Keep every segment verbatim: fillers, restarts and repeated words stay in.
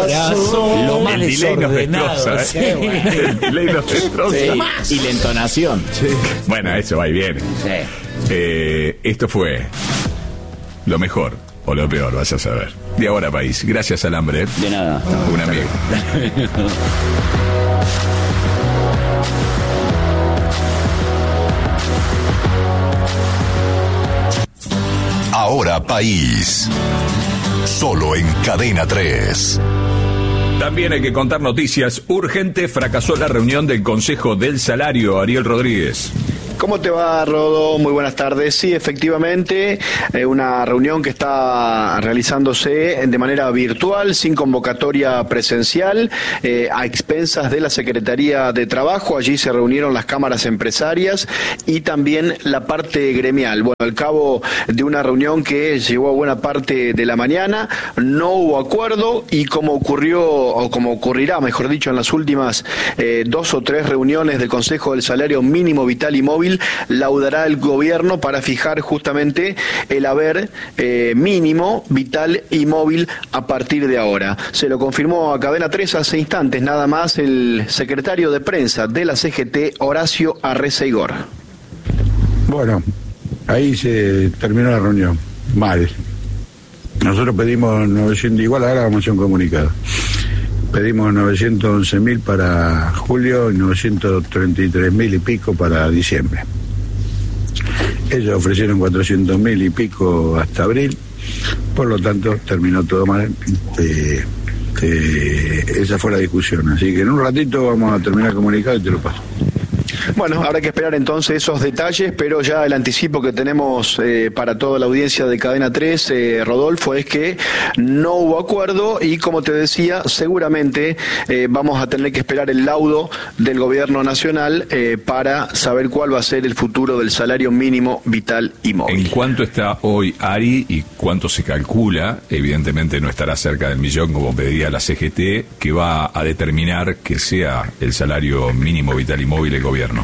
corazón. Lo más El delay nos desordenado. destroza, Sí, ¿eh? bueno. El delay nos destroza. Sí, y la entonación. Sí. Bueno, eso va y viene. Sí. Eh, esto fue lo mejor o lo peor, vas a saber. De Ahora País. Gracias al hambre. ¿eh? De nada. Un amigo. Ahora País. Solo en Cadena tres. También hay que contar noticias. Urgente, fracasó la reunión del Consejo del Salario. Ariel Rodríguez. ¿Cómo te va, Rodo? Muy buenas tardes. Sí, efectivamente, eh, una reunión que está realizándose de manera virtual, sin convocatoria presencial, eh, a expensas de la Secretaría de Trabajo. Allí se reunieron las cámaras empresarias y también la parte gremial. Bueno, al cabo de una reunión que llevó a buena parte de la mañana, no hubo acuerdo y como ocurrió, o como ocurrirá, mejor dicho, en las últimas eh, dos o tres reuniones del Consejo del Salario Mínimo Vital y Móvil, laudará el gobierno para fijar justamente el haber eh, mínimo, vital y móvil a partir de ahora. Se lo confirmó a Cadena tres hace instantes, nada más, el secretario de prensa de la C G T, Horacio Arreceigor. Bueno, ahí se terminó la reunión. Mal. Nosotros pedimos novecientos, igual ahora vamos a hacer un comunicado. Pedimos novecientos once mil para julio y novecientos treinta y tres mil y pico para diciembre. Ellos ofrecieron cuatrocientos mil y pico hasta abril, por lo tanto terminó todo mal. Eh, eh, esa fue la discusión, así que en un ratito vamos a terminar el comunicado y te lo paso. Bueno, habrá que esperar entonces esos detalles, pero ya el anticipo que tenemos eh, para toda la audiencia de Cadena tres, eh, Rodolfo, es que no hubo acuerdo y, como te decía, seguramente eh, vamos a tener que esperar el laudo del gobierno nacional eh, para saber cuál va a ser el futuro del salario mínimo vital y móvil. ¿En cuánto está hoy Ari y cuánto se calcula? Evidentemente no estará cerca del millón como pedía la C G T, que va a determinar que sea el salario mínimo vital y móvil el gobierno.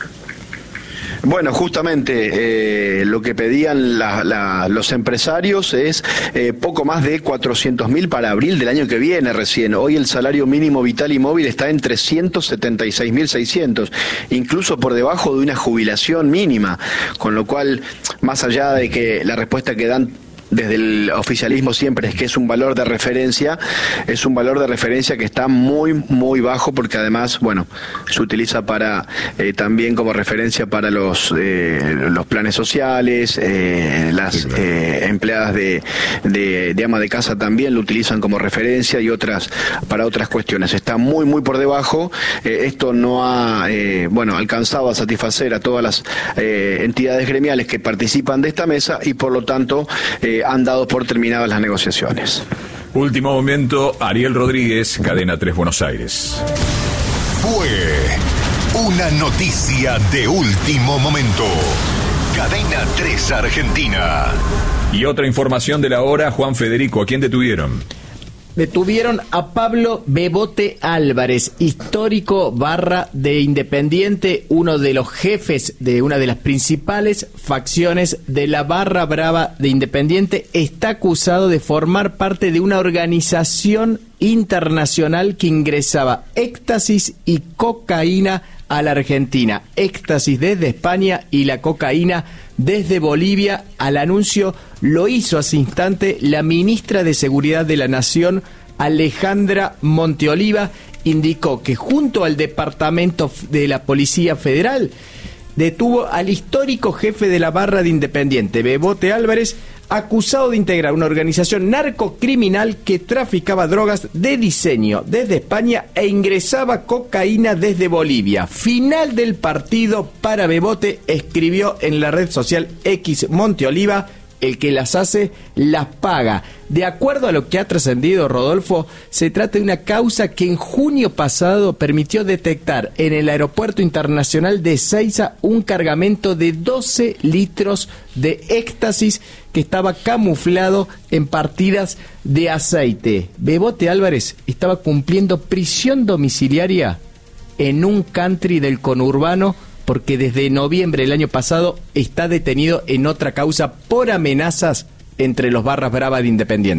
Bueno, justamente eh, lo que pedían la, la, los empresarios es eh, poco más de cuatrocientos mil para abril del año que viene recién. Hoy el salario mínimo vital y móvil está en trescientos setenta y seis mil seiscientos, incluso por debajo de una jubilación mínima, con lo cual, más allá de que la respuesta que dan desde el oficialismo siempre es que es un valor de referencia, es un valor de referencia que está muy, muy bajo, porque además, bueno, se utiliza para eh, también como referencia para los eh, los planes sociales, eh, las sí, claro. eh, empleadas de, de, de ama de casa también lo utilizan como referencia y otras para otras cuestiones. Está muy, muy por debajo. Eh, esto no ha, eh, bueno, alcanzado a satisfacer a todas las eh, entidades gremiales que participan de esta mesa y por lo tanto eh, han dado por terminadas las negociaciones. Último momento, Ariel Rodríguez, Cadena tres Buenos Aires. Fue una noticia de último momento. Cadena tres Argentina. Y otra información de la hora, Juan Federico, ¿a quién detuvieron? Detuvieron a Pablo Bebote Álvarez, histórico barra de Independiente, uno de los jefes de una de las principales facciones de la barra brava de Independiente. Está acusado de formar parte de una organización internacional que ingresaba éxtasis y cocaína a la Argentina. Éxtasis desde España y la cocaína desde Bolivia. Al anuncio lo hizo hace instante la ministra de Seguridad de la Nación, Alejandra Monteoliva. Indicó que junto al Departamento de la Policía Federal detuvo al histórico jefe de la barra de Independiente, Bebote Álvarez, acusado de integrar una organización narcocriminal que traficaba drogas de diseño desde España e ingresaba cocaína desde Bolivia. Final del partido para Bebote, escribió en la red social X Monteoliva: el que las hace, las paga. De acuerdo a lo que ha trascendido, Rodolfo, se trata de una causa que en junio pasado permitió detectar en el Aeropuerto Internacional de Ezeiza un cargamento de doce litros de éxtasis que estaba camuflado en partidas de aceite. Bebote Álvarez estaba cumpliendo prisión domiciliaria en un country del conurbano, porque desde noviembre del año pasado está detenido en otra causa por amenazas entre los barras bravas de Independiente.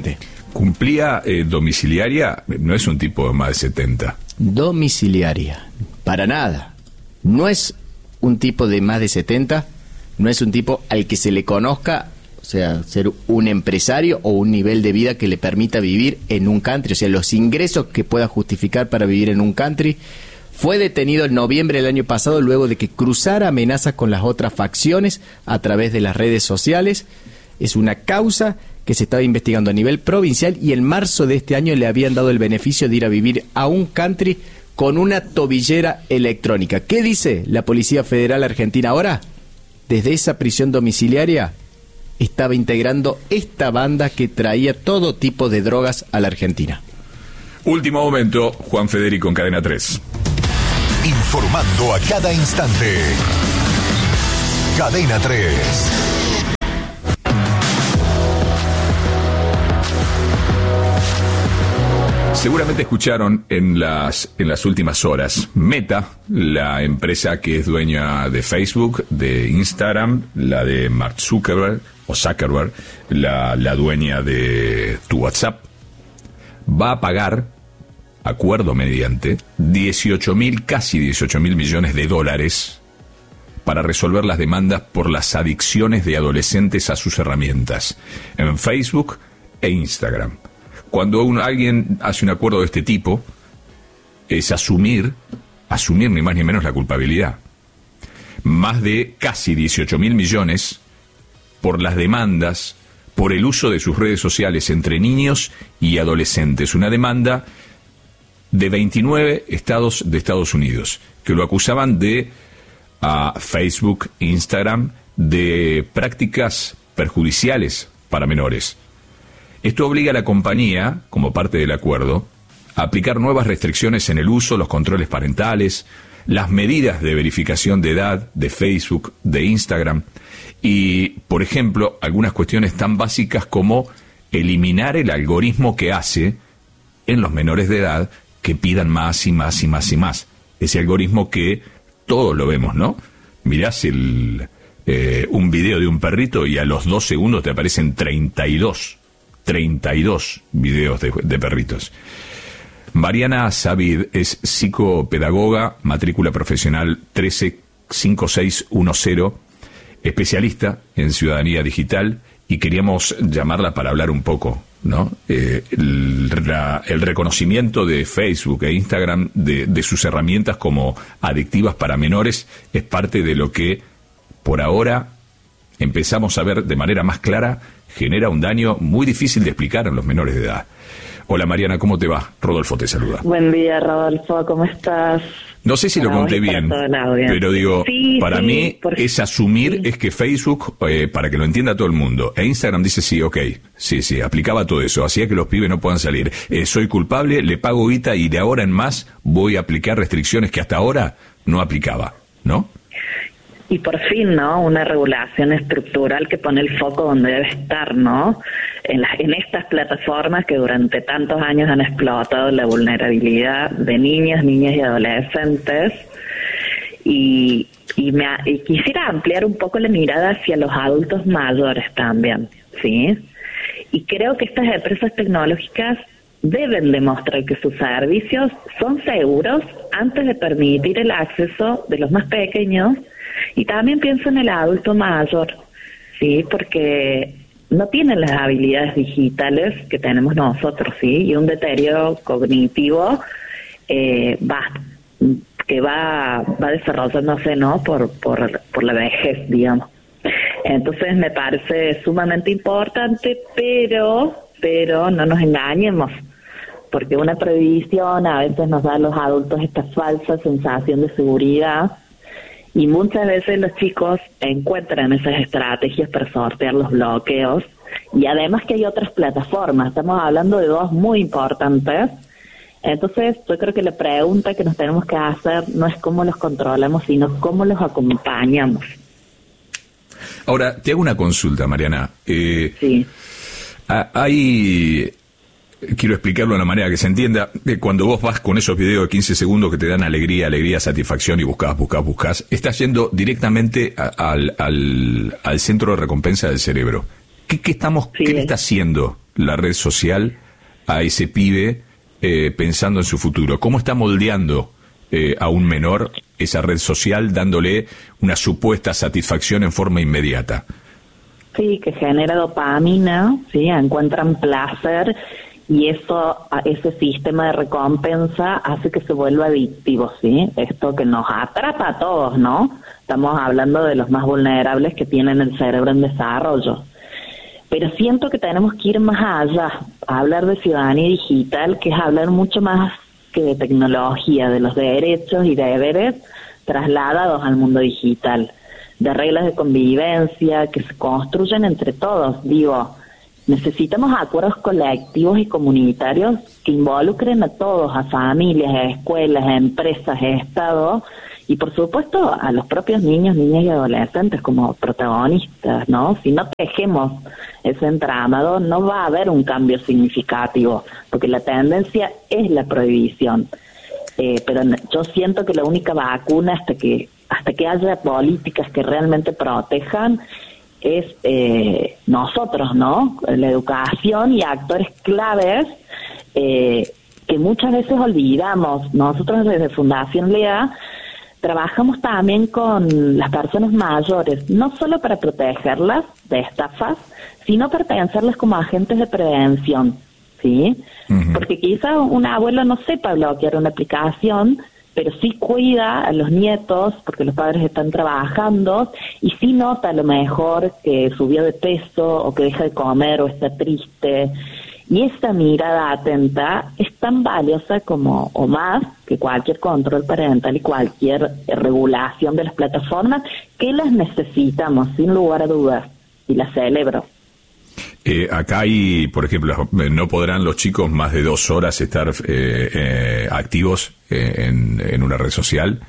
¿Cumplía eh, domiciliaria? No es un tipo de más de setenta. Domiciliaria, para nada. No es un tipo de más de setenta, no es un tipo al que se le conozca, o sea, ser un empresario o un nivel de vida que le permita vivir en un country, o sea, los ingresos que pueda justificar para vivir en un country. Fue detenido en noviembre del año pasado luego de que cruzara amenazas con las otras facciones a través de las redes sociales. Es una causa que se estaba investigando a nivel provincial y en marzo de este año le habían dado el beneficio de ir a vivir a un country con una tobillera electrónica. ¿Qué dice la Policía Federal Argentina ahora? Desde esa prisión domiciliaria estaba integrando esta banda que traía todo tipo de drogas a la Argentina. Último momento, Juan Federico en Cadena tres. Informando a cada instante. Cadena tres. Seguramente escucharon en las en las últimas horas, Meta, la empresa que es dueña de Facebook, de Instagram, la de Mark Zuckerberg, o Zuckerberg, la, la dueña de tu WhatsApp, va a pagar, acuerdo mediante, dieciocho mil, casi dieciocho mil millones de dólares para resolver las demandas por las adicciones de adolescentes a sus herramientas, en Facebook e Instagram. Cuando un, alguien hace un acuerdo de este tipo, es asumir, asumir ni más ni menos la culpabilidad. Más de casi dieciocho mil millones por las demandas, por el uso de sus redes sociales entre niños y adolescentes. Una demanda de veintinueve estados de Estados Unidos, que lo acusaban de a Facebook, Instagram, de prácticas perjudiciales para menores. Esto obliga a la compañía, como parte del acuerdo, a aplicar nuevas restricciones en el uso, los controles parentales, las medidas de verificación de edad de Facebook, de Instagram y, por ejemplo, algunas cuestiones tan básicas como eliminar el algoritmo que hace en los menores de edad que pidan más y más y más y más. Ese algoritmo que todos lo vemos, ¿no? Mirás el, eh, un video de un perrito y a los dos segundos te aparecen treinta y dos videos de, de perritos. Mariana Savid es psicopedagoga, matrícula profesional trece cinco seis uno cero, especialista en ciudadanía digital, y queríamos llamarla para hablar un poco, ¿no? Eh, el, la, el reconocimiento de Facebook e Instagram de, de sus herramientas como adictivas para menores es parte de lo que por ahora empezamos a ver de manera más clara, genera un daño muy difícil de explicar en los menores de edad. Hola Mariana, ¿cómo te va? Rodolfo te saluda. Buen día, Rodolfo, ¿cómo estás? No sé si para lo conté bien, pero digo, sí, para sí, mí por... es asumir, sí. es que Facebook, eh, para que lo entienda todo el mundo, e Instagram dice sí, ok, sí, sí, aplicaba todo eso, hacía que los pibes no puedan salir. Eh, soy culpable, le pago guita y de ahora en más voy a aplicar restricciones que hasta ahora no aplicaba, ¿no? Y por fin, ¿no? Una regulación estructural que pone el foco donde debe estar, ¿no? En, la, en estas plataformas que durante tantos años han explotado la vulnerabilidad de niñas, niñas y adolescentes. Y, y, me, y quisiera ampliar un poco la mirada hacia los adultos mayores también, ¿sí? Y creo que estas empresas tecnológicas deben demostrar que sus servicios son seguros antes de permitir el acceso de los más pequeños. Y también pienso en el adulto mayor, sí, porque no tienen las habilidades digitales que tenemos nosotros, sí, y un deterioro cognitivo eh, va que va va desarrollándose, no, por por por la vejez, digamos. Entonces me parece sumamente importante, pero pero no nos engañemos, porque una prohibición a veces nos da a los adultos esta falsa sensación de seguridad. Y muchas veces los chicos encuentran esas estrategias para sortear los bloqueos. Y además que hay otras plataformas. Estamos hablando de dos muy importantes. Entonces, yo creo que la pregunta que nos tenemos que hacer no es cómo los controlamos, sino cómo los acompañamos. Ahora, te hago una consulta, Mariana. Eh, sí. Hay... Quiero explicarlo de una manera que se entienda. Cuando vos vas con esos videos de quince segundos que te dan alegría, alegría, satisfacción y buscas, buscas, buscas, estás yendo directamente a, al, al, al centro de recompensa del cerebro. ¿Qué, qué estamos, Sí. qué le está haciendo la red social a ese pibe eh, pensando en su futuro? ¿Cómo está moldeando eh, a un menor esa red social, dándole una supuesta satisfacción en forma inmediata? Sí, que genera dopamina, sí, encuentran placer y eso, ese sistema de recompensa hace que se vuelva adictivo, sí. Esto que nos atrapa a todos, ¿no? Estamos hablando de los más vulnerables que tienen el cerebro en desarrollo. Pero siento que tenemos que ir más allá, a hablar de ciudadanía digital, que es hablar mucho más que de tecnología, de los derechos y deberes trasladados al mundo digital, de reglas de convivencia que se construyen entre todos. Digo, necesitamos acuerdos colectivos y comunitarios que involucren a todos, a familias, a escuelas, a empresas, a Estado y por supuesto a los propios niños, niñas y adolescentes como protagonistas, ¿no? Si no tejemos ese entramado no va a haber un cambio significativo, porque la tendencia es la prohibición. Eh, pero yo siento que la única vacuna hasta que hasta que haya políticas que realmente protejan es eh, nosotros, ¿no? La educación y actores claves eh, que muchas veces olvidamos. Nosotros desde Fundación Lea trabajamos también con las personas mayores, no solo para protegerlas de estafas, sino para pensarlas como agentes de prevención, ¿sí? Uh-huh. Porque quizá un abuelo no sepa bloquear una aplicación, pero sí cuida a los nietos porque los padres están trabajando y sí nota a lo mejor que subió de peso o que deja de comer o está triste. Y esa mirada atenta es tan valiosa como o más que cualquier control parental y cualquier regulación de las plataformas, que las necesitamos sin lugar a dudas y las celebro. Eh, acá hay, por ejemplo, no podrán los chicos más de dos horas estar eh, eh, activos eh, en, en una red social.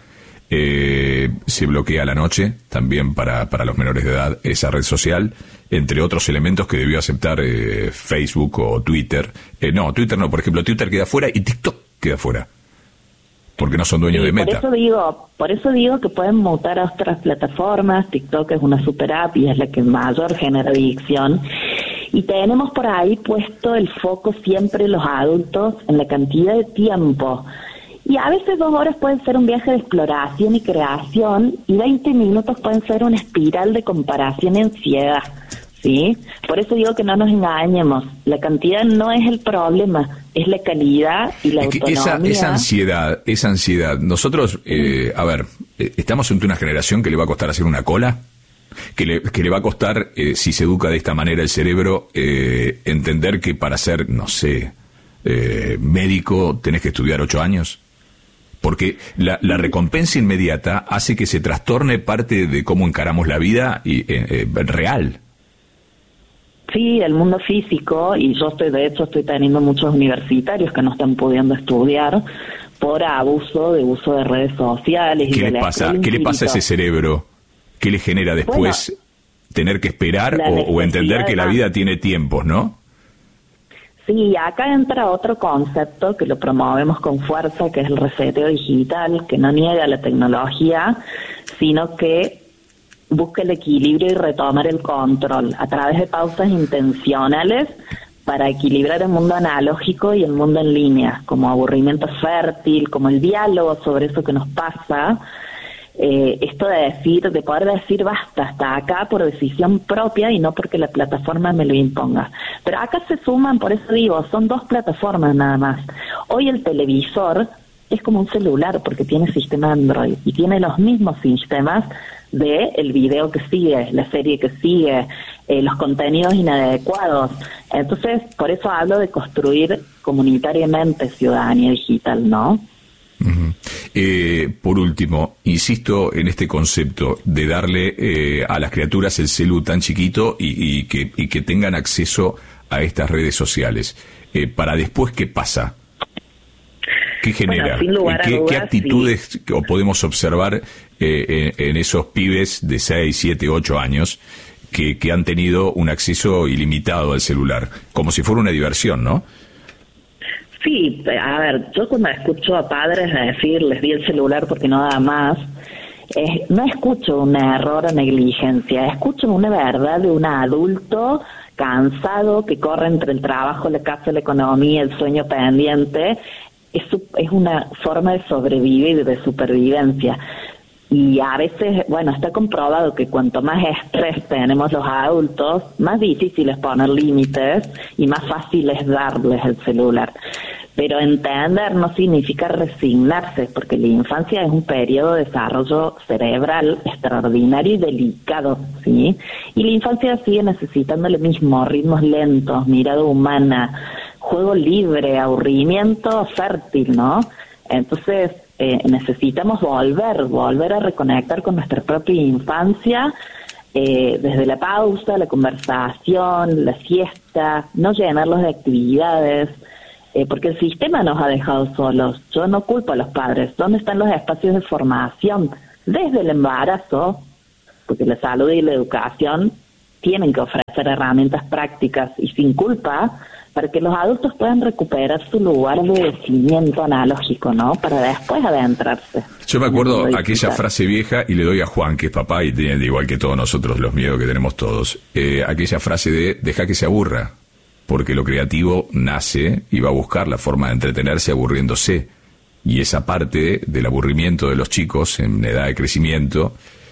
Eh, se bloquea a la noche también para, para los menores de edad esa red social, entre otros elementos que debió aceptar eh, Facebook o Twitter. Eh, no, Twitter no, por ejemplo, Twitter queda fuera y TikTok queda fuera, porque no son dueños sí, de Meta. Por eso digo, por eso digo que pueden mutar a otras plataformas. TikTok es una super app y es la que mayor genera adicción. Y tenemos por ahí puesto el foco siempre los adultos en la cantidad de tiempo. Y a veces dos horas pueden ser un viaje de exploración y creación y veinte minutos pueden ser una espiral de comparación y ansiedad, ¿sí? Por eso digo que no nos engañemos. La cantidad no es el problema, es la calidad y la es que autonomía. Esa, esa ansiedad, esa ansiedad. Nosotros, eh, a ver, eh, estamos ante una generación que le va a costar hacer una cola, que le, que le va a costar, eh, si se educa de esta manera el cerebro, eh, entender que para ser, no sé, eh, médico tenés que estudiar ocho años. Porque la, la recompensa inmediata hace que se trastorne parte de cómo encaramos la vida y, eh, eh, real. Sí, el mundo físico, y yo estoy, de hecho, estoy teniendo muchos universitarios que no están pudiendo estudiar por abuso de uso de redes sociales. ¿Qué y le de pasa? ¿Qué le pasa a ese cerebro? ¿Qué le genera después bueno, tener que esperar o, o entender que la vida tiene tiempos, no? Sí, acá entra otro concepto que lo promovemos con fuerza, que es el reseteo digital, que no niega la tecnología, sino que busca el equilibrio y retomar el control a través de pausas intencionales para equilibrar el mundo analógico y el mundo en línea, como aburrimiento fértil, como el diálogo sobre eso que nos pasa. Eh, esto de decir, de poder decir basta hasta acá por decisión propia y no porque la plataforma me lo imponga. Pero acá se suman, por eso digo, son dos plataformas nada más. Hoy el televisor es como un celular porque tiene sistema Android y tiene los mismos sistemas de el video que sigue, la serie que sigue, eh, los contenidos inadecuados. Entonces, por eso hablo de construir comunitariamente ciudadanía digital, ¿no? Uh-huh. Eh, por último, insisto en este concepto de darle eh, a las criaturas el celu tan chiquito y, y, que, y que tengan acceso a estas redes sociales. Eh, para después, ¿qué pasa? ¿Qué genera? Bueno, ¿Qué, dudas, ¿Qué actitudes sí. o podemos observar eh, en, en esos pibes de seis, siete, ocho años que, que han tenido un acceso ilimitado al celular? Como si fuera una diversión, ¿no? Sí, a ver, yo cuando escucho a padres a decir, les di el celular porque no da más, eh, no escucho un error o negligencia, escucho una verdad de un adulto cansado, que corre entre el trabajo, la casa, la economía, el sueño pendiente, es, es una forma de sobrevivir y de supervivencia. Y a veces, bueno, está comprobado que cuanto más estrés tenemos los adultos, más difícil es poner límites y más fácil es darles el celular. Pero entender no significa resignarse, porque la infancia es un periodo de desarrollo cerebral extraordinario y delicado, ¿sí? Y la infancia sigue necesitando lo mismo, ritmos lentos, mirada humana, juego libre, aburrimiento fértil, ¿no? Entonces, eh, necesitamos volver, volver a reconectar con nuestra propia infancia, eh, desde la pausa, la conversación, la siesta, no llenarlos de actividades, Eh, porque el sistema nos ha dejado solos. Yo no culpo a los padres. ¿Dónde están los espacios de formación? Desde el embarazo, porque la salud y la educación tienen que ofrecer herramientas prácticas y sin culpa para que los adultos puedan recuperar su lugar de cimiento analógico, ¿no? Para después adentrarse. Yo me acuerdo aquella frase vieja, y le doy a Juan, que es papá y tiene igual que todos nosotros los miedos que tenemos todos, eh, aquella frase de deja que se aburra. Porque lo creativo nace y va a buscar la forma de entretenerse aburriéndose. Y esa parte del aburrimiento de los chicos en edad de crecimiento,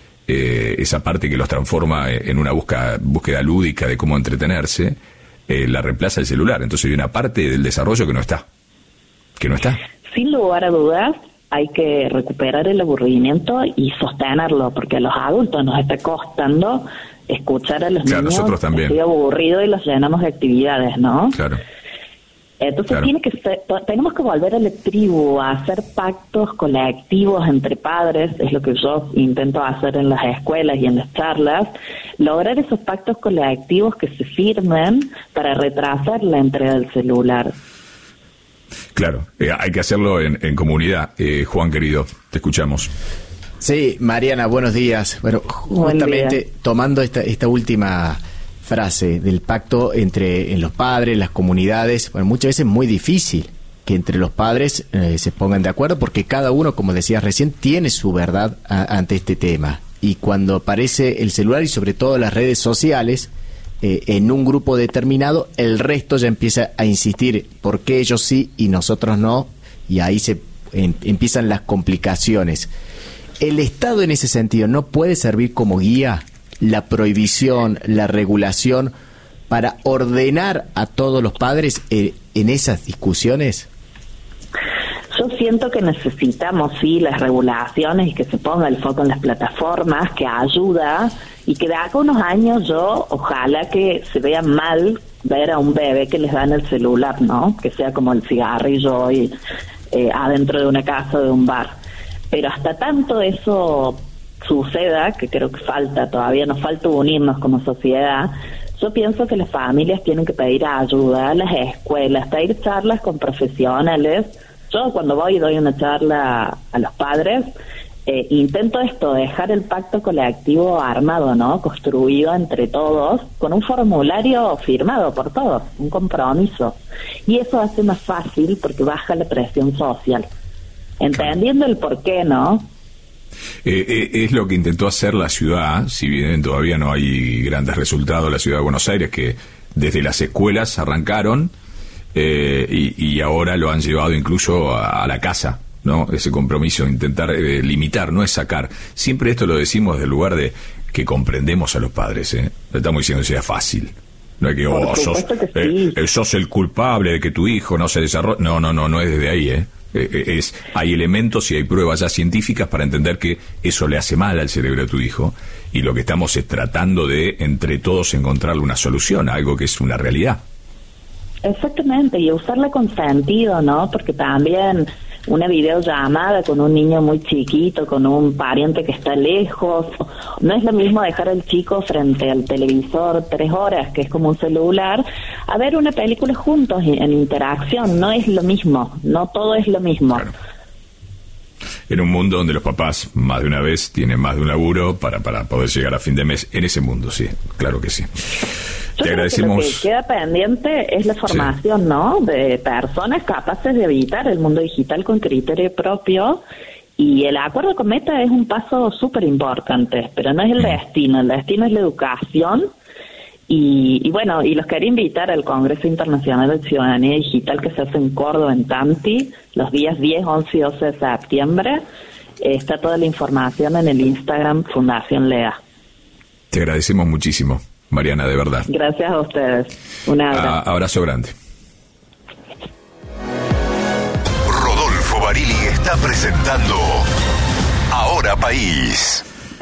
eh, esa parte que los transforma en una busca, búsqueda lúdica de cómo entretenerse, eh, la reemplaza el celular. Entonces hay una parte del desarrollo que no está. Que no está. Sin lugar a dudas, hay que recuperar el aburrimiento y sostenerlo, porque a los adultos nos está costando escuchar a los claro, niños, nosotros también. Estoy aburrido y los llenamos de actividades, ¿no? Claro. Entonces claro. tiene que ser, tenemos que volver a la tribu, a hacer pactos colectivos entre padres, es lo que yo intento hacer en las escuelas y en las charlas, lograr esos pactos colectivos que se firmen para retrasar la entrega del celular. Claro, eh, hay que hacerlo en, en comunidad. Eh, Juan, querido, te escuchamos. Sí, Mariana, buenos días. Bueno, justamente tomando esta, esta última frase del pacto entre en los padres, las comunidades, bueno, muchas veces es muy difícil que entre los padres eh, se pongan de acuerdo porque cada uno, como decías recién, tiene su verdad a, ante este tema. Y cuando aparece el celular y sobre todo las redes sociales, eh, en un grupo determinado, el resto ya empieza a insistir por qué ellos sí y nosotros no, y ahí se en, empiezan las complicaciones. ¿El Estado en ese sentido no puede servir como guía, la prohibición, la regulación, para ordenar a todos los padres en, en esas discusiones? Yo siento que necesitamos, sí, las regulaciones y que se ponga el foco en las plataformas, que ayuda, y que de acá unos años yo, ojalá que se vea mal ver a un bebé que les dan el celular, ¿no? Que sea como el cigarrillo hoy eh, adentro de una casa o de un bar. Pero hasta tanto eso suceda, que creo que falta, todavía nos falta unirnos como sociedad, yo pienso que las familias tienen que pedir ayuda a las escuelas, pedir charlas con profesionales. Yo cuando voy y doy una charla a los padres, eh, intento esto, dejar el pacto colectivo armado, ¿no? Construido entre todos, con un formulario firmado por todos, un compromiso. Y eso hace más fácil porque baja la presión social. Entendiendo el por qué, ¿no? Eh, eh, es lo que intentó hacer la ciudad, si bien todavía no hay grandes resultados, la ciudad de Buenos Aires, que desde las escuelas arrancaron eh, y, y ahora lo han llevado incluso a, a la casa, ¿no? Ese compromiso de intentar eh, limitar, no es sacar. Siempre esto lo decimos del lugar de que comprendemos a los padres, ¿eh? No estamos diciendo que sea fácil. No es que, oh, sos, que sí. eh, sos el culpable de que tu hijo no se desarrolle. No, no, no, no es desde ahí, ¿eh? Es, hay elementos y hay pruebas ya científicas para entender que eso le hace mal al cerebro de tu hijo, y lo que estamos es tratando de entre todos encontrarle una solución a algo que es una realidad. Exactamente, y usarla con sentido, ¿no? Porque también una videollamada con un niño muy chiquito, con un pariente que está lejos, no es lo mismo dejar al chico frente al televisor tres horas, que es como un celular, a ver una película juntos en interacción. No es lo mismo, no todo es lo mismo. Claro. En un mundo donde los papás más de una vez tienen más de un laburo para, para poder llegar a fin de mes, en ese mundo sí, claro que sí. Yo Te creo agradecemos. Que lo que queda pendiente es la formación, sí, ¿no? De personas capaces de habitar el mundo digital con criterio propio, y el acuerdo con Meta es un paso súper importante, pero no es el destino. El destino es la educación Y, y bueno, y los quería invitar al Congreso Internacional de Ciudadanía Digital que se hace en Córdoba, en Tanti, los días diez, once y doce de septiembre. Eh, está toda la información en el Instagram Fundación Lea. Te agradecemos muchísimo, Mariana, de verdad. Gracias a ustedes. Un abrazo. A, abrazo grande. Rodolfo Barili está presentando Ahora País.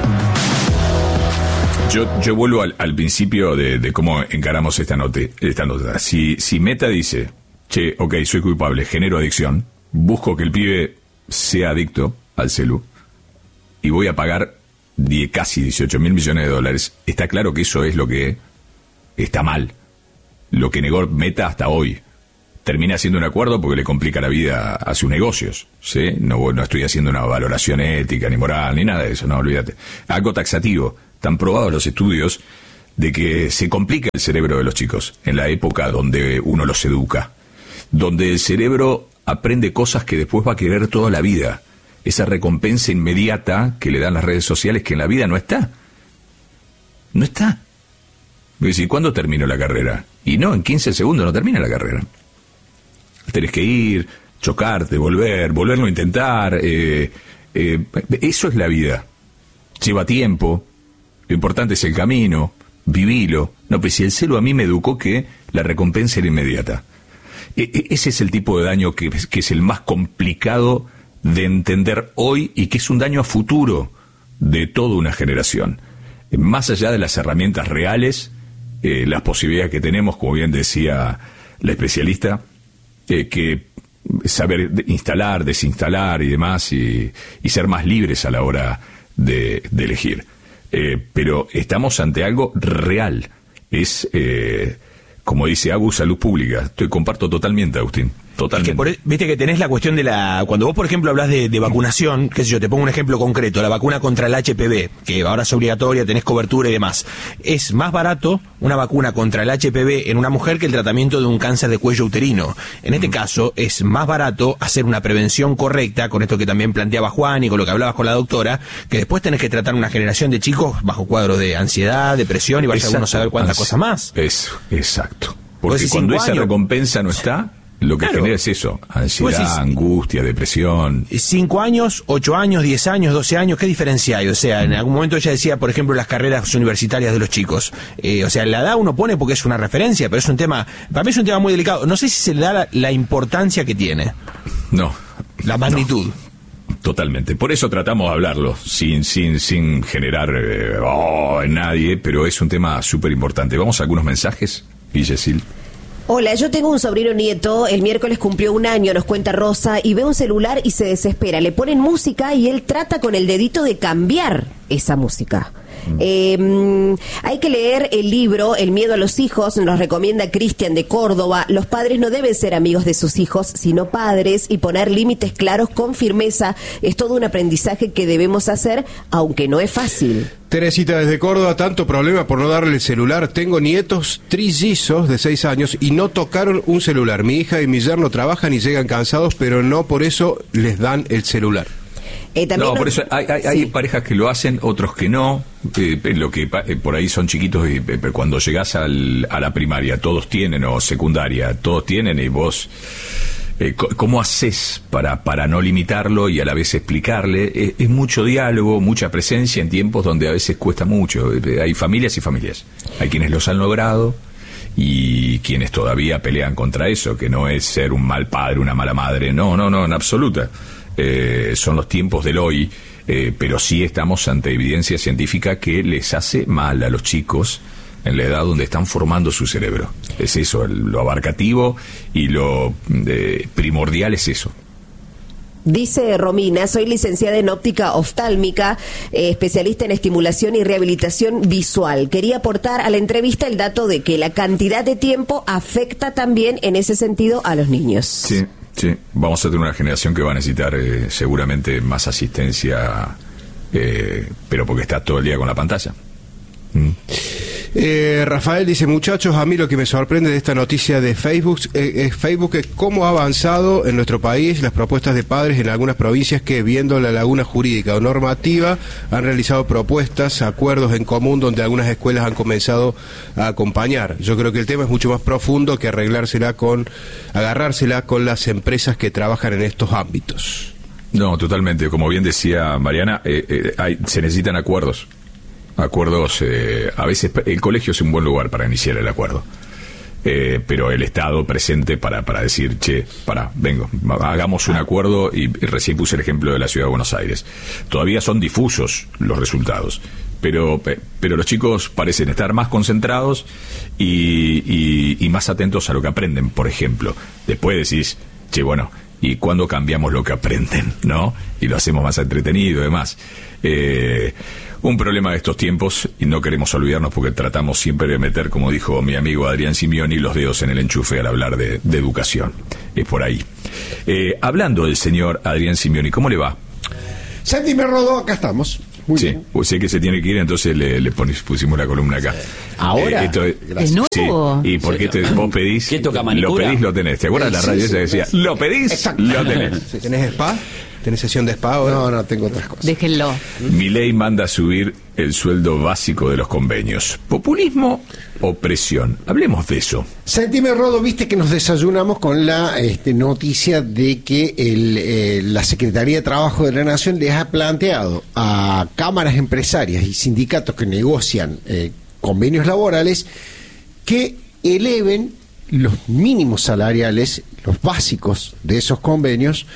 Yo, yo vuelvo al, al principio de, de cómo encaramos esta nota. Esta nota. Si, si Meta dice, che, ok, soy culpable, genero adicción, busco que el pibe sea adicto al celu y voy a pagar die, casi dieciocho mil millones de dólares, está claro que eso es lo que está mal. Lo que negó Meta hasta hoy. Termina haciendo un acuerdo porque le complica la vida a sus negocios, ¿sí? No, no estoy haciendo una valoración ética, ni moral, ni nada de eso, no, olvídate. Algo taxativo. Están probados los estudios de que se complica el cerebro de los chicos en la época donde uno los educa, donde el cerebro aprende cosas que después va a querer toda la vida. Esa recompensa inmediata que le dan las redes sociales que en la vida no está. No está. ¿Y cuándo termino la carrera? Y no, en quince segundos no termina la carrera. Tenés que ir, chocarte, volver, volverlo a intentar. Eh, eh, eso es la vida. Lleva tiempo. Lo importante es el camino. Vivilo. No, pues si el celo a mí me educó que la recompensa era inmediata. E- ese es el tipo de daño que, que es el más complicado de entender hoy y que es un daño a futuro de toda una generación. Más allá de las herramientas reales, eh, las posibilidades que tenemos, como bien decía la especialista, Eh, que saber instalar, desinstalar y demás, y, y ser más libres a la hora de, de elegir. Eh, pero estamos ante algo real. Es, eh, como dice Agus, salud pública. Te comparto totalmente, Agustín. Totalmente. Es que por, viste que tenés la cuestión de la... Cuando vos, por ejemplo, hablas de, de vacunación, qué sé yo, te pongo un ejemplo concreto, la vacuna contra el H P V, que ahora es obligatoria, tenés cobertura y demás. Es más barato una vacuna contra el H P V en una mujer que el tratamiento de un cáncer de cuello uterino. En este mm. caso, es más barato hacer una prevención correcta, con esto que también planteaba Juan y con lo que hablabas con la doctora, que después tenés que tratar una generación de chicos bajo cuadros de ansiedad, depresión y vaya uno a saber cuántas cosas más. Es, exacto. Porque cuando esa años, recompensa no está... Lo que claro. genera es eso, ansiedad, decís, angustia, depresión. Cinco años, ocho años, diez años, doce años, ¿qué diferencia hay? O sea, en algún momento ella decía, por ejemplo, las carreras universitarias de los chicos. Eh, o sea, la edad uno pone porque es una referencia, pero es un tema, para mí es un tema muy delicado. No sé si se le da la, la importancia que tiene. No. La magnitud. No. Totalmente. Por eso tratamos de hablarlo, sin sin sin generar eh, oh, en nadie, pero es un tema súper importante. Vamos a algunos mensajes, Villesil. Hola, yo tengo un sobrino nieto, el miércoles cumplió un año, nos cuenta Rosa, y ve un celular y se desespera. Le ponen música y él trata con el dedito de cambiar esa música. Eh, hay que leer el libro El miedo a los hijos, nos recomienda Cristian de Córdoba. Los padres no deben ser amigos de sus hijos, sino padres, y poner límites claros con firmeza es todo un aprendizaje que debemos hacer, aunque no es fácil. Teresita desde Córdoba, tanto problema por no darle el celular. Tengo nietos trillizos de seis años y no tocaron un celular. Mi hija y mi yerno trabajan y llegan cansados, pero no por eso les dan el celular. Eh, no, nos... por eso hay, hay, sí. hay parejas que lo hacen, otros que no. Eh, lo que eh, por ahí son chiquitos y eh, cuando llegás al, a la primaria, todos tienen, o secundaria, todos tienen, y vos... Eh, ¿Cómo haces para, para no limitarlo y a la vez explicarle? Es, es mucho diálogo, mucha presencia en tiempos donde a veces cuesta mucho. Eh, hay familias y familias. Hay quienes los han logrado y quienes todavía pelean contra eso, que no es ser un mal padre, una mala madre. No, no, no, en absoluta. Eh, son los tiempos del hoy, eh, pero sí estamos ante evidencia científica que les hace mal a los chicos en la edad donde están formando su cerebro. Es eso, el, lo abarcativo y lo eh, primordial es eso. Dice Romina, soy licenciada en óptica oftálmica, eh, especialista en estimulación y rehabilitación visual. Quería aportar a la entrevista el dato de que la cantidad de tiempo afecta también en ese sentido a los niños. Sí. Sí, vamos a tener una generación que va a necesitar eh, seguramente más asistencia, eh, pero porque está todo el día con la pantalla. Mm. Eh, Rafael dice, muchachos, a mí lo que me sorprende de esta noticia de Facebook, eh, es Facebook es cómo ha avanzado en nuestro país las propuestas de padres en algunas provincias que, viendo la laguna jurídica o normativa, han realizado propuestas, acuerdos en común donde algunas escuelas han comenzado a acompañar. Yo creo que el tema es mucho más profundo que arreglársela con, agarrársela con las empresas que trabajan en estos ámbitos. No, totalmente. Como bien decía Mariana, eh, eh, hay, se necesitan acuerdos. Acuerdos, eh, a veces el colegio es un buen lugar para iniciar el acuerdo. Eh, pero el Estado presente para, para decir, che, para, vengo, hagamos un acuerdo, y, y recién puse el ejemplo de la Ciudad de Buenos Aires. Todavía son difusos los resultados, pero, pero los chicos parecen estar más concentrados y, y, y más atentos a lo que aprenden, por ejemplo. Después decís, che, bueno, ¿y cuándo cambiamos lo que aprenden, no? Y lo hacemos más entretenido y demás. Eh, un problema de estos tiempos, y no queremos olvidarnos porque tratamos siempre de meter, como dijo mi amigo Adrián Simioni, los dedos en el enchufe al hablar de, de educación. Es por ahí. Eh, hablando del señor Adrián Simioni, ¿cómo le va? Santi me rodó, acá estamos. Muy sí, bien. Pues sé que se tiene que ir, entonces le, le ponis, pusimos la columna acá. ¿Ahora? Eh, esto, ¿Es nuevo? Sí. ¿Y por qué te, vos pedís? ¿Qué toca Lo manicura? pedís, lo tenés. ¿Te acuerdas de la Sí, radio sí, esa que sí, decía, sí. lo pedís, Exacto. lo tenés? Sí, ¿tenés spa? ¿Tenés sesión de spa ahora? No, no, tengo otras cosas. Déjenlo. Milei manda a subir el sueldo básico de los convenios. ¿Populismo o presión? Hablemos de eso. Santi me rodo, viste que nos desayunamos con la este, noticia de que el, eh, la Secretaría de Trabajo de la Nación les ha planteado a cámaras empresarias y sindicatos que negocian eh, convenios laborales que eleven los mínimos salariales, los básicos de esos convenios,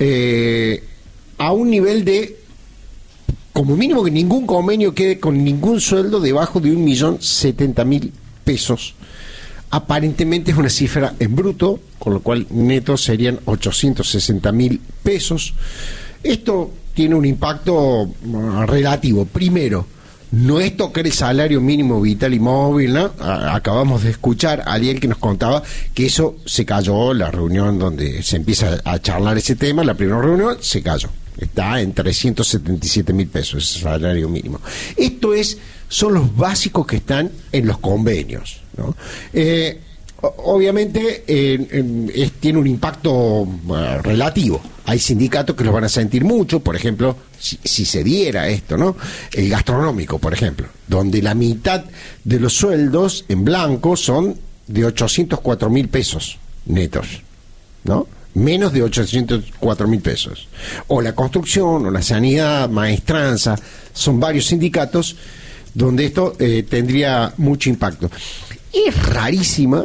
eh, a un nivel de, como mínimo, que ningún convenio quede con ningún sueldo debajo de un millón setenta mil pesos. Aparentemente es una cifra en bruto, con lo cual neto serían ochocientos sesenta mil pesos. Esto tiene un impacto uh, relativo. Primero, no es tocar el salario mínimo vital y móvil, ¿no? A- acabamos de escuchar a alguien que nos contaba que eso se cayó, la reunión donde se empieza a charlar ese tema, la primera reunión se cayó. Está en trescientos setenta y siete mil pesos ese salario mínimo. Esto es, son los básicos que están en los convenios, ¿no? Eh, o- obviamente eh, eh, es- tiene un impacto uh, relativo. Hay sindicatos que los van a sentir mucho, por ejemplo, si, si se diera esto, ¿no? El gastronómico, por ejemplo, donde la mitad de los sueldos en blanco son de ochocientos cuatro mil pesos netos, ¿no? Menos de ochocientos cuatro mil pesos. O la construcción, o la sanidad, maestranza, son varios sindicatos donde esto eh, tendría mucho impacto. Es rarísima,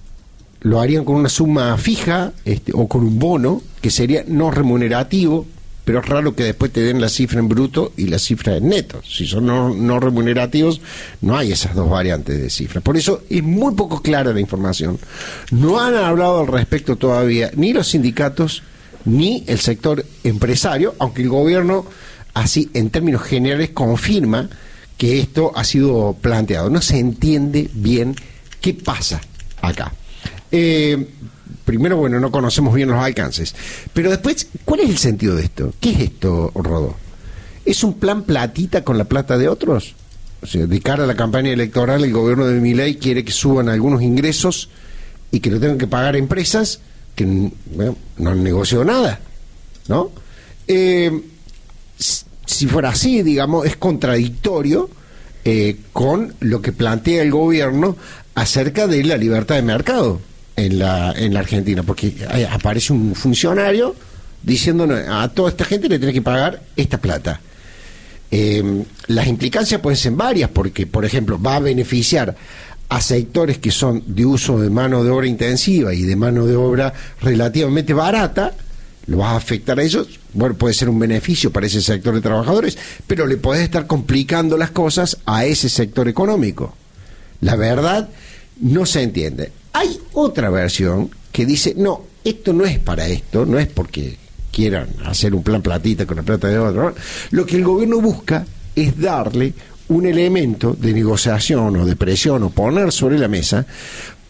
lo harían con una suma fija este, o con un bono que sería no remunerativo, pero es raro que después te den la cifra en bruto y la cifra en neto. Si son no, no remunerativos, no hay esas dos variantes de cifra. Por eso es muy poco clara la información. No han hablado al respecto todavía ni los sindicatos ni el sector empresario, aunque el gobierno, así en términos generales, confirma que esto ha sido planteado. No se entiende bien qué pasa acá. Eh, primero, bueno, no conocemos bien los alcances. Pero después, ¿cuál es el sentido de esto? ¿Qué es esto, Rodó? ¿Es un plan platita con la plata de otros? O sea, de cara a la campaña electoral, el gobierno de Milei quiere que suban algunos ingresos y que lo tengan que pagar empresas que, bueno, no han negociado nada, ¿no? Eh, si fuera así, digamos, es contradictorio eh, con lo que plantea el gobierno acerca de la libertad de mercado en la en la Argentina, porque hay- aparece un funcionario diciendo a toda esta gente le tiene que pagar esta plata. Eh, las implicancias pueden ser varias, porque, por ejemplo, va a beneficiar a sectores que son de uso de mano de obra intensiva y de mano de obra relativamente barata, lo va a afectar a ellos. Bueno, puede ser un beneficio para ese sector de trabajadores, pero le podés estar complicando las cosas a ese sector económico. La verdad, no se entiende. Hay otra versión que dice, no, esto no es para esto, no es porque quieran hacer un plan platita con la plata de otro, ¿no? Lo que el gobierno busca es darle un elemento de negociación o de presión o poner sobre la mesa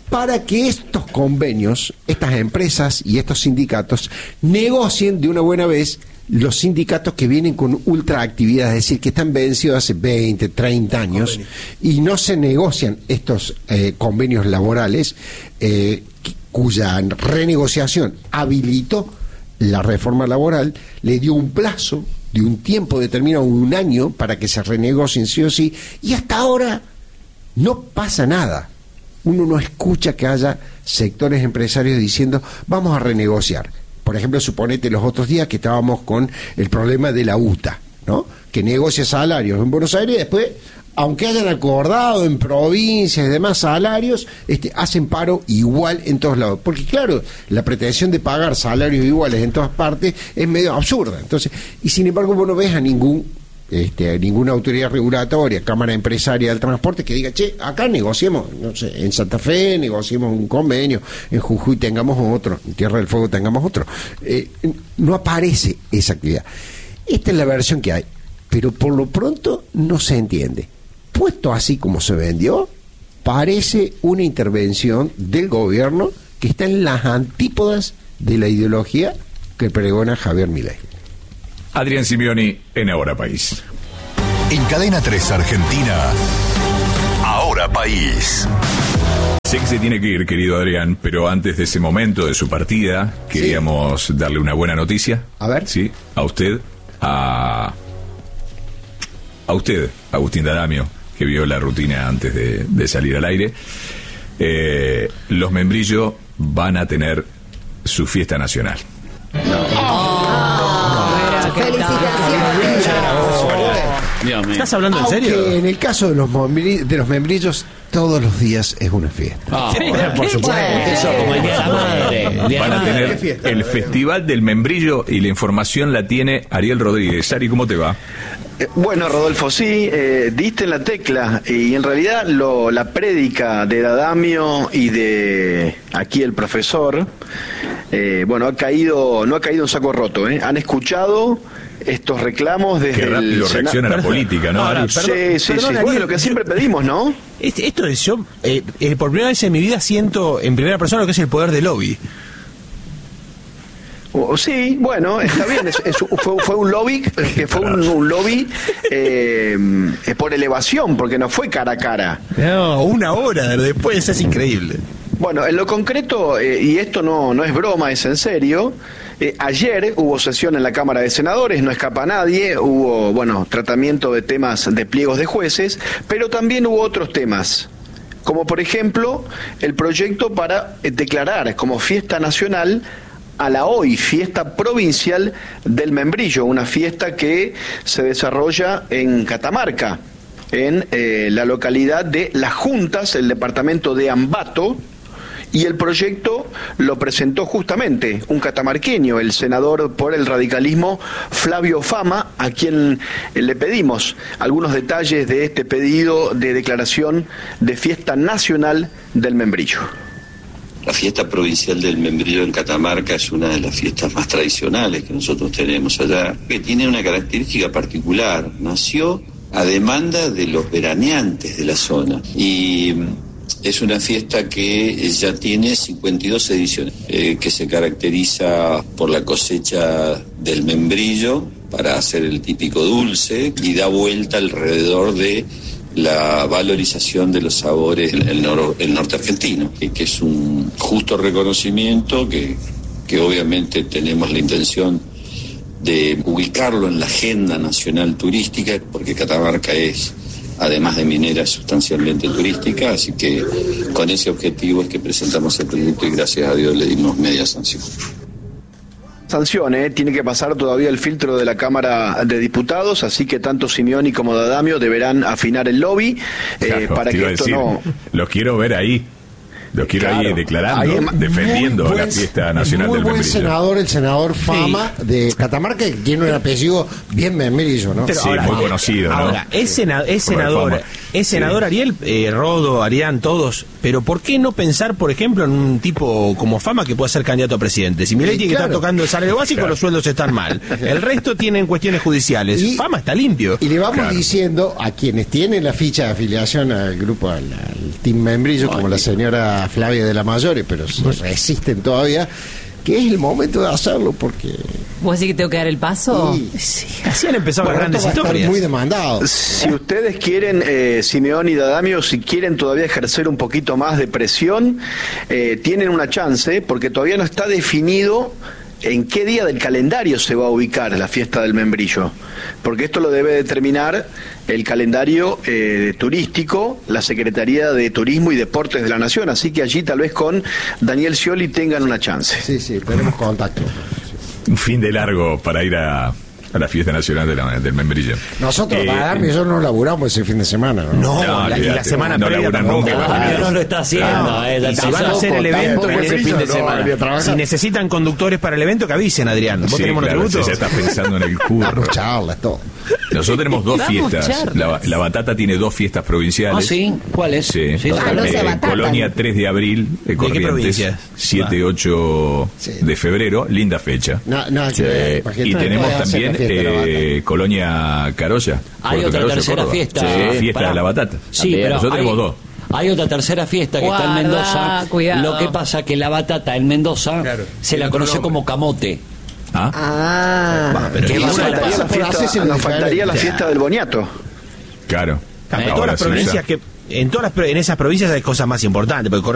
para que estos convenios, estas empresas y estos sindicatos negocien de una buena vez los sindicatos que vienen con ultraactividad, es decir, que están vencidos hace veinte, treinta años Convenio. Y no se negocian estos eh, convenios laborales eh, cuya renegociación habilitó la reforma laboral, le dio un plazo de un tiempo determinado, un año, para que se renegocien sí o sí, y hasta ahora no pasa nada. Uno no escucha que haya sectores empresarios diciendo vamos a renegociar. Por ejemplo, suponete los otros días que estábamos con el problema de la U T A, ¿no? Que negocia salarios en Buenos Aires y después, aunque hayan acordado en provincias y demás salarios, este, hacen paro igual en todos lados. Porque claro, la pretensión de pagar salarios iguales en todas partes es medio absurda. Entonces, y sin embargo vos no ves a ningún Este, ninguna autoridad regulatoria, Cámara Empresaria del Transporte, que diga, che, acá negociemos, no sé, en Santa Fe negociemos un convenio, en Jujuy tengamos otro, en Tierra del Fuego tengamos otro. Eh, no aparece esa actividad. Esta es la versión que hay, pero por lo pronto no se entiende. Puesto así como se vendió, parece una intervención del gobierno que está en las antípodas de la ideología que pregona Javier Milei. Adrián Simeoni en Ahora País. En Cadena tres Argentina, Ahora País. Sé que se tiene que ir, querido Adrián, pero antes de ese momento de su partida, queríamos sí. darle una buena noticia. A ver. Sí, a usted, a... A usted, Agustín D'Adamio, que vio la rutina antes de, de salir al aire. Eh, los Membrillo van a tener su fiesta nacional. No. Oh. Felicitaciones. ¿Estás hablando en serio? Aunque en el caso de los, membri- de los membrillos, todos los días es una fiesta. Oh, sí, por supuesto. Eso como el día de la madre. Van a tener el Festival del Membrillo y la información la tiene Ariel Rodríguez. Ari, ¿cómo te va? Eh, bueno, Rodolfo, sí, eh, diste en la tecla y en realidad lo, la prédica de D'Adamio y de aquí el profesor, eh, bueno, ha caído, no ha caído en saco roto, ¿eh? Han escuchado estos reclamos desde Qué rápido el reacciona Sena- la política, ¿no? Ahora, Ari? Sí, Perdón, sí, perdón, sí. Ariel, Bueno, lo que siempre pedimos, ¿no? Este, esto es yo, eh, eh, por primera vez en mi vida siento en primera persona lo que es el poder del lobby. O- Sí, bueno, está bien. Es, es- fue, fue un lobby, que fue un, un lobby eh, eh, por elevación, porque no fue cara a cara. No, una hora después es increíble. Bueno, en lo concreto, eh, y esto no, no es broma, es en serio, eh, ayer hubo sesión en la Cámara de Senadores, no escapa a nadie, hubo, bueno, tratamiento de temas de pliegos de jueces, pero también hubo otros temas, como por ejemplo el proyecto para eh, declarar como fiesta nacional a la hoy fiesta provincial del Membrillo, una fiesta que se desarrolla en Catamarca, en eh, la localidad de Las Juntas, el departamento de Ambato, y el proyecto lo presentó justamente un catamarqueño, el senador por el radicalismo Flavio Fama, a quien le pedimos algunos detalles de este pedido de declaración de fiesta nacional del Membrillo. La fiesta provincial del Membrillo en Catamarca es una de las fiestas más tradicionales que nosotros tenemos allá, que tiene una característica particular. Nació a demanda de los veraneantes de la zona y es una fiesta que ya tiene cincuenta y dos ediciones, eh, que se caracteriza por la cosecha del membrillo para hacer el típico dulce y da vuelta alrededor de la valorización de los sabores en el, nor- el norte argentino, que, que es un justo reconocimiento que, que obviamente tenemos la intención de ubicarlo en la agenda nacional turística, porque Catamarca es, además de minera, sustancialmente turística, así que con ese objetivo es que presentamos el proyecto y gracias a Dios le dimos media sanción. Sanción, ¿eh? Tiene que pasar todavía el filtro de la Cámara de Diputados, así que tanto Simeoni como D'Adamio deberán afinar el lobby eh, Claro, para te iba que a esto decir, no... Los quiero ver ahí. Los quiero Claro, ahí declarando, ahí es- defendiendo Muy la buen- fiesta nacional muy del buen Membrillo. senador, el senador Fama de Catamarca, que tiene un apellido bien membrillo, ¿no? Pero Sí, muy conocido, ¿no? Ahora, es, sena- es Por la senador, fama. es senador Sí. Ariel, eh, Rodo, Arián, todos, pero ¿por qué no pensar, por ejemplo, en un tipo como Fama que pueda ser candidato a presidente? Si Milei Sí, tiene que claro. estar tocando el salario básico, Claro. los sueldos están mal. El resto tienen cuestiones judiciales. Y- Fama está limpio. Y le vamos Claro. diciendo a quienes tienen la ficha de afiliación al grupo, al, al Team Membrillo, como la señora a Flavia de la Mayore, pero se resisten todavía, que es el momento de hacerlo, porque... ¿Vos decís que tengo que dar el paso? Sí, sí, así han empezado bueno, las grandes va a estar historias. muy demandado. Si ustedes quieren, eh, Simeón y Dadamio, si quieren todavía ejercer un poquito más de presión, eh, tienen una chance, porque todavía no está definido en qué día del calendario se va a ubicar la fiesta del membrillo, porque esto lo debe determinar el calendario eh, turístico, la Secretaría de Turismo y Deportes de la Nación, así que allí tal vez con Daniel Scioli tengan una chance. Sí, sí, tenemos contacto. Un fin de largo para ir a, a la fiesta nacional de la, del membrillo. Nosotros, Eh, Badami y yo no laburamos ese fin de semana, ¿no? No, No, la, y la olvídate, semana no previa laburan tampoco. nunca. Ah, pero no lo está haciendo. eh, Y si tampoco. van a hacer el evento tampoco ese el fin de no, semana, ni a trabajar. si necesitan conductores para el evento, que avisen, Adrián. ¿Vos Sí, tenés claro, monotributo? sí, ya estás pensando en el curro. Damos charlas, todo. Nosotros tenemos dos Damos fiestas. charlas. La, la Batata tiene dos fiestas provinciales. Ah, sí, ¿cuál es? Sí. Sí, Ah, no Eh, se batatan. Colonia tres de abril, de qué Corrientes, provincias? siete y ocho Sí. de febrero, linda fecha. No, no, Sí. que- porque Y esto tenemos puede hacer también la fiesta de la eh, Colonia Carolla. Hay Puerto otra Carolla, tercera Córdoba. fiesta. Sí, fiesta Pará. de la Batata. Sí, También. pero Nosotros hay, tenemos dos. hay otra tercera fiesta que está en Guarda, Mendoza. cuidado. Lo que pasa que la batata en Mendoza Claro, se tiene la otro conoce nombre. como camote. ¿Ah? Ah, Va, pero ¿Qué es Nos pasa? una- faltaría, la por fiesta, hacerse nos la faltaría la diferencia. fiesta del boniato. Claro. En Ahora todas las sí, provincias ya. que en todas las pro- en esas provincias hay cosas más importantes, porque